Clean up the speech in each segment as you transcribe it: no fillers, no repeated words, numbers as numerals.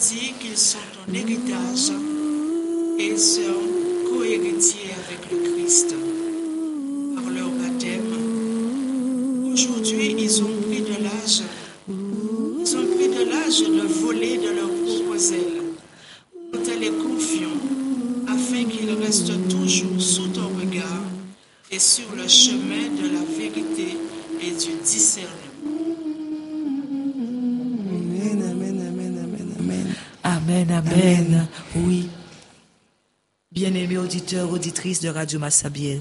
dit qu'ils sont en héritage et sont co-héritiers avec le Christ par leur baptême. Aujourd'hui, ils ont pris de l'âge de voler de leurs propres ailes. Nous te les confions afin qu'ils restent toujours sous ton regard et sur le chemin de la vérité et du discernement. Amen, amen, amen, amen, amen. Amen, amen. Oui. Bien-aimés auditeurs, auditrices de Radio Massabielle,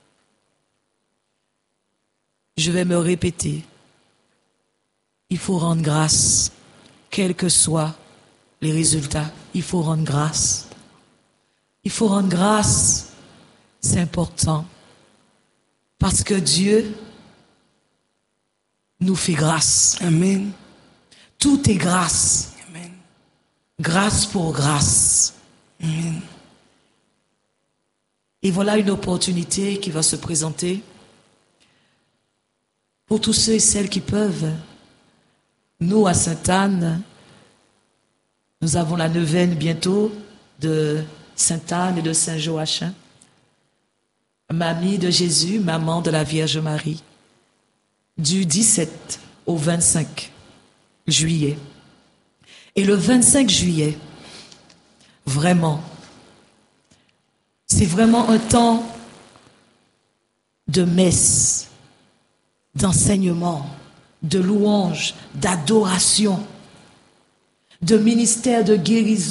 je vais me répéter. Il faut rendre grâce, quels que soient les résultats. Il faut rendre grâce. Il faut rendre grâce. C'est important. Parce que Dieu nous fait grâce. Amen. Tout est grâce. Amen. Grâce pour grâce. Amen. Et voilà une opportunité qui va se présenter pour tous ceux et celles qui peuvent. Nous, à Sainte-Anne, nous avons la neuvaine bientôt de Sainte-Anne et de Saint-Joachim. Mamie de Jésus, maman de la Vierge Marie. Du 17 au 25 juillet. Et le 25 juillet, vraiment, c'est vraiment un temps de messe, d'enseignement, de louange, d'adoration, de ministère de guérison.